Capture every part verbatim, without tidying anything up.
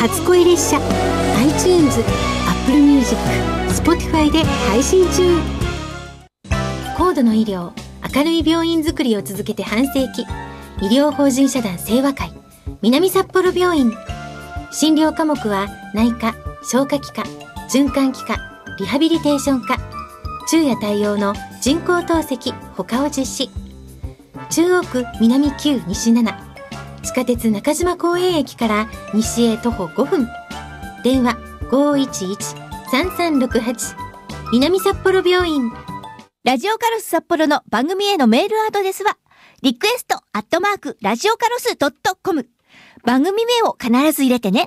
初恋列車 iTunes、Apple Music、Spotify で配信中。高度の医療、明るい病院づくりを続けて半世紀、医療法人社団清和会南札幌病院。診療科目は内科、消化器科、循環器科、リハビリテーション科、昼夜対応の人工透析他を実施。中央区南きゅう西なな、地下鉄中島公園駅から西へ徒歩ごふん。電話 ごーいちいち さんさんろくはち 南札幌病院。 ラジオカロス札幌の番組へのメールアドレスはリクエストアットマークラジオカロスドットコム。番組名を必ず入れてね。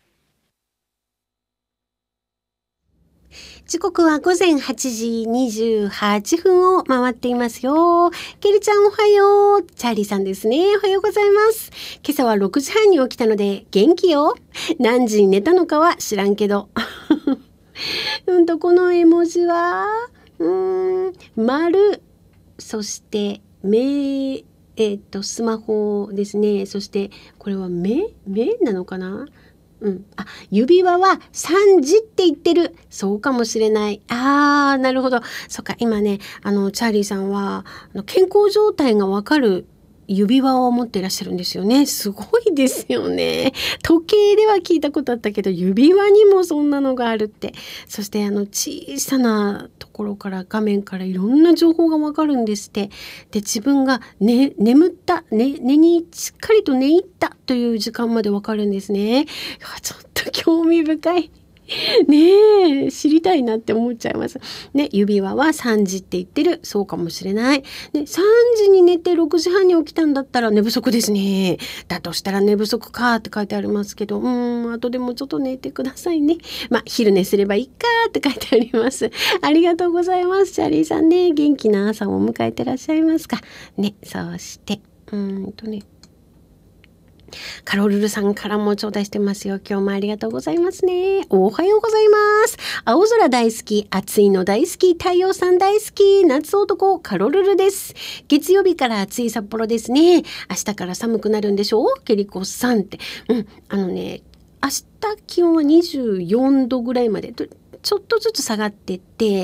時刻はごぜんはちじにじゅうはっぷんを回っていますよ。ケリちゃんおはよう。チャーリーさんですね。おはようございます。今朝はろくじはんに起きたので元気よ。何時に寝たのかは知らんけど。うんとこの絵文字はうーん丸、そして目、えっとスマホですね。そしてこれは目目なのかな。うん、あ、指輪はさんじって言ってる。そうかもしれない。あー、なるほど。そっか、今ね、あの、チャーリーさんは、あの健康状態がわかる指輪を持っていらっしゃるんですよね。すごいですよね。時計では聞いたことあったけど、指輪にもそんなのがあるって。そして、あの、小さなところから、画面からいろんな情報がわかるんですって。で、自分が、ね、眠った、ね、寝にしっかりと寝入ったという時間までわかるんですね。いや、ちょっと興味深い。ねえ、知りたいなって思っちゃいます。ね、指輪はさんじって言ってる。そうかもしれない。ね、さんじに寝てろくじはんに起きたんだったら寝不足ですね。だとしたら寝不足かって書いてありますけど、うーん、あとでもちょっと寝てくださいね。まあ、昼寝すればいいかって書いてあります。ありがとうございます。チャーリーさんね、元気な朝を迎えてらっしゃいますか。ね、そうして、うーんとね、カロルルさんからも頂戴してますよ。今日もありがとうございますね。おはようございます。青空大好き、暑いの大好き、太陽さん大好き、夏男カロルルです。月曜日から暑い札幌ですね。明日から寒くなるんでしょう、ケリコさんって。うん、あのね、明日気温はにじゅうよんどぐらいまでちょっとずつ下がってって、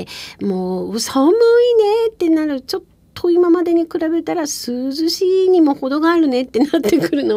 もう寒いねってなる。ちょっと今までに比べたら涼しいにも程があるねってなってくるの